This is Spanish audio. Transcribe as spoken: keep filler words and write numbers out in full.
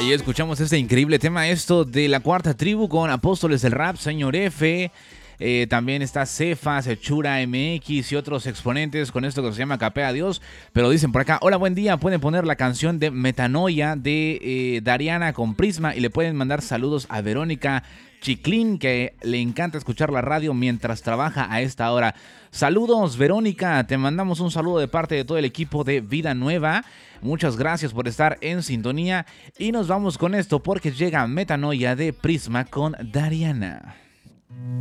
Ahí escuchamos este increíble tema, esto de La Cuarta Tribu con Apóstoles del Rap, Señor F. Eh, también está Cefas, Hechura M X y otros exponentes con esto que se llama Capea a Dios. Pero dicen por acá, hola, buen día. Pueden poner la canción de Metanoia de eh, Dariana con Prisma y le pueden mandar saludos a Verónica Chiclín, que le encanta escuchar la radio mientras trabaja a esta hora. Saludos, Verónica. Te mandamos un saludo de parte de todo el equipo de Vida Nueva. Muchas gracias por estar en sintonía. Y nos vamos con esto porque llega Metanoia de Prisma con Dariana.